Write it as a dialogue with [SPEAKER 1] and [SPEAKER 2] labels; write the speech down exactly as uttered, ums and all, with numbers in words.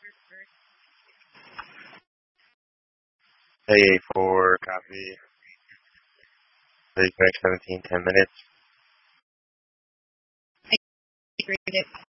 [SPEAKER 1] Hey, for copy, thirty-five seventeen, ten minutes.
[SPEAKER 2] I agreed it.